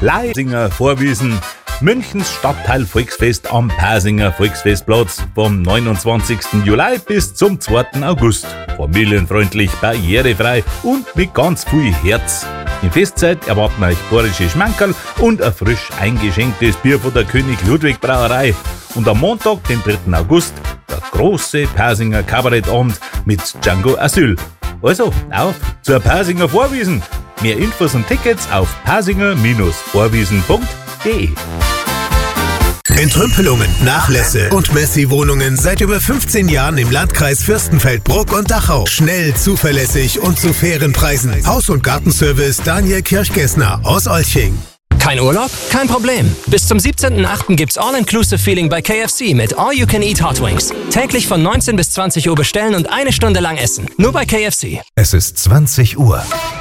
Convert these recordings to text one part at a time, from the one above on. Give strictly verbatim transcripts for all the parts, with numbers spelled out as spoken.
Leisinger Vorwiesen. Münchens Stadtteil Volksfest am Pasinger Volksfestplatz vom neunundzwanzigsten Juli bis zum zweiten August. Familienfreundlich, barrierefrei und mit ganz viel Herz. In Festzeit erwarten euch bayerische Schmankerl und ein frisch eingeschenktes Bier von der König Ludwig Brauerei. Und am Montag, den dritten August, der große Pasinger Kabarettabend mit Django Asyl. Also, auf zur Pasinger Vorwiesen. Mehr Infos und Tickets auf pasinger Vorwiesen punkt de. Entrümpelungen, Nachlässe und Messi-Wohnungen seit über fünfzehn Jahren im Landkreis Fürstenfeldbruck und Dachau. Schnell, zuverlässig und zu fairen Preisen. Haus- und Gartenservice Daniel Kirchgessner aus Olching. Kein Urlaub? Kein Problem. Bis zum siebzehnten achten gibt's All-Inclusive-Feeling bei K F C mit All You Can Eat Hot Wings. Täglich von neunzehn bis zwanzig Uhr bestellen und eine Stunde lang essen. Nur bei K F C. Es ist zwanzig Uhr.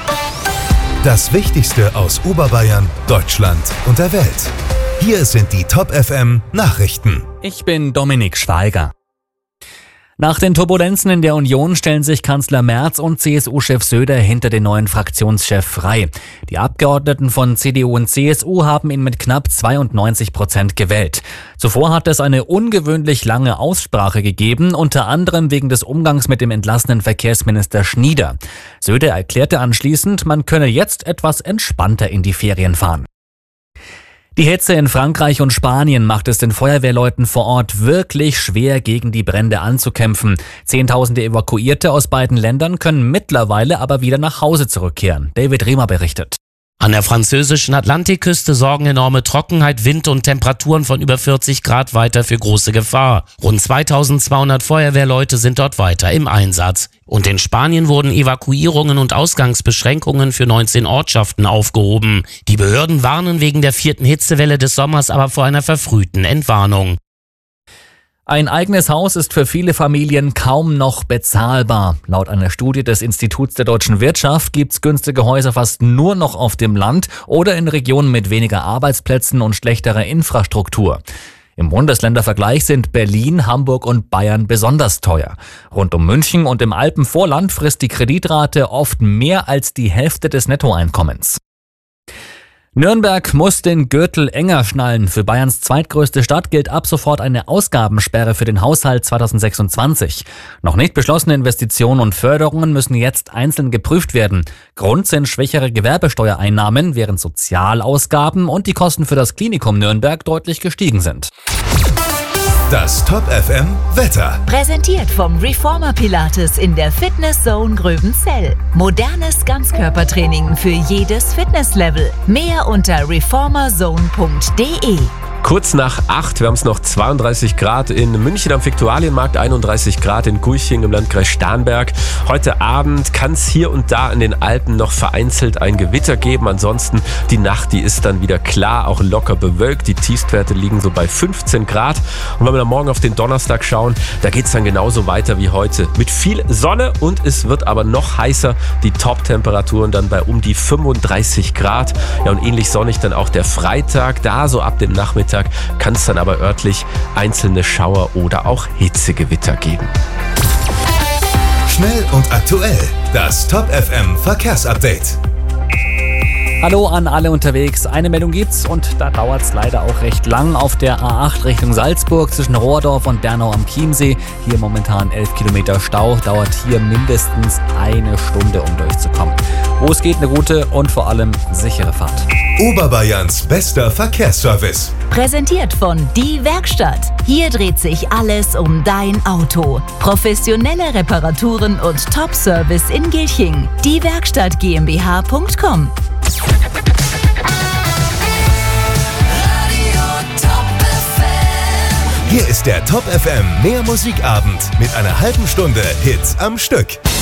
Das Wichtigste aus Oberbayern, Deutschland und der Welt. Hier sind die Top F M Nachrichten. Ich bin Dominik Schweiger. Nach den Turbulenzen in der Union stellen sich Kanzler Merz und C S U-Chef Söder hinter den neuen Fraktionschef frei. Die Abgeordneten von C D U und C S U haben ihn mit knapp zweiundneunzig Prozent gewählt. Zuvor hat es eine ungewöhnlich lange Aussprache gegeben, unter anderem wegen des Umgangs mit dem entlassenen Verkehrsminister Schnieder. Söder erklärte anschließend, man könne jetzt etwas entspannter in die Ferien fahren. Die Hitze in Frankreich und Spanien macht es den Feuerwehrleuten vor Ort wirklich schwer, gegen die Brände anzukämpfen. Zehntausende Evakuierte aus beiden Ländern können mittlerweile aber wieder nach Hause zurückkehren. David Riemer berichtet. An der französischen Atlantikküste sorgen enorme Trockenheit, Wind und Temperaturen von über vierzig Grad weiter für große Gefahr. Rund zweitausendzweihundert Feuerwehrleute sind dort weiter im Einsatz. Und in Spanien wurden Evakuierungen und Ausgangsbeschränkungen für neunzehn Ortschaften aufgehoben. Die Behörden warnen wegen der vierten Hitzewelle des Sommers aber vor einer verfrühten Entwarnung. Ein eigenes Haus ist für viele Familien kaum noch bezahlbar. Laut einer Studie des Instituts der deutschen Wirtschaft gibt's günstige Häuser fast nur noch auf dem Land oder in Regionen mit weniger Arbeitsplätzen und schlechterer Infrastruktur. Im Bundesländervergleich sind Berlin, Hamburg und Bayern besonders teuer. Rund um München und im Alpenvorland frisst die Kreditrate oft mehr als die Hälfte des Nettoeinkommens. Nürnberg muss den Gürtel enger schnallen. Für Bayerns zweitgrößte Stadt gilt ab sofort eine Ausgabensperre für den Haushalt zweitausendsechsundzwanzig. Noch nicht beschlossene Investitionen und Förderungen müssen jetzt einzeln geprüft werden. Grund sind schwächere Gewerbesteuereinnahmen, während Sozialausgaben und die Kosten für das Klinikum Nürnberg deutlich gestiegen sind. Das Top F M Wetter. Präsentiert vom Reformer Pilates in der Fitness Zone Gröbenzell. Modernes Ganzkörpertraining für jedes Fitnesslevel. Mehr unter reformerzone punkt de. Kurz nach acht, wir haben es noch zweiunddreißig Grad in München am Viktualienmarkt, einunddreißig Grad in Gulching im Landkreis Starnberg. Heute Abend kann es hier und da in den Alpen noch vereinzelt ein Gewitter geben. Ansonsten die Nacht, die ist dann wieder klar, auch locker bewölkt. Die Tiefstwerte liegen so bei fünfzehn Grad. Und wenn wir dann morgen auf den Donnerstag schauen, da geht es dann genauso weiter wie heute. Mit viel Sonne und es wird aber noch heißer. Die Top-Temperaturen dann bei um die fünfunddreißig Grad. Ja, und ähnlich sonnig dann auch der Freitag. Da so ab dem Nachmittag kann es dann aber örtlich einzelne Schauer oder auch Hitzegewitter geben. Schnell und aktuell. Das Top F M Verkehrsupdate. Hallo an alle unterwegs. Eine Meldung gibt's und da dauert's leider auch recht lang. Auf der A acht Richtung Salzburg zwischen Rohrdorf und Dernau am Chiemsee. Hier momentan elf Kilometer Stau. Dauert hier mindestens eine Stunde, um durchzukommen. Wo es geht, eine gute und vor allem sichere Fahrt. Oberbayerns bester Verkehrsservice. Präsentiert von Die Werkstatt. Hier dreht sich alles um dein Auto. Professionelle Reparaturen und Top-Service in Gilching. Die Werkstatt GmbH punkt com. Hier ist der Top F M Mehr Musikabend mit einer halben Stunde Hits am Stück.